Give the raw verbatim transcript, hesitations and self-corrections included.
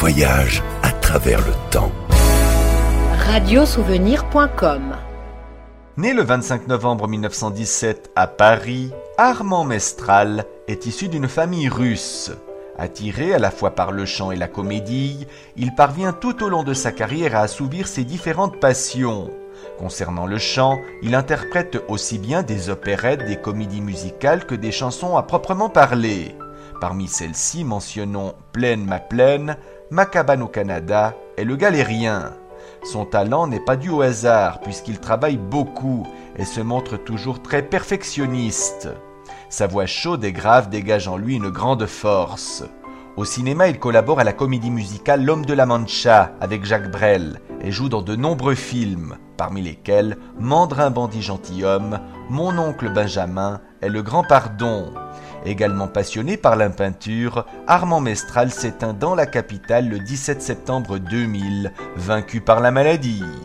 voyage à travers le temps. radiosouvenir point com. Né le vingt-cinq novembre mille neuf cent dix-sept à Paris, Armand Mestral est issu d'une famille russe. Attiré à la fois par le chant et la comédie, il parvient tout au long de sa carrière à assouvir ses différentes passions. Concernant le chant, il interprète aussi bien des opérettes, des comédies musicales que des chansons à proprement parler. Parmi celles-ci, mentionnons Plaine ma plaine, Ma cabane au Canada et Le Galérien. Son talent n'est pas dû au hasard puisqu'il travaille beaucoup et se montre toujours très perfectionniste. Sa voix chaude et grave dégage en lui une grande force. Au cinéma, il collabore à la comédie musicale L'Homme de la Mancha avec Jacques Brel et joue dans de nombreux films, parmi lesquels Mandrin bandit gentilhomme, Mon oncle Benjamin et Le Grand Pardon. Également passionné par la peinture, Armand Mestral s'éteint dans la capitale le dix-sept septembre deux mille, vaincu par la maladie.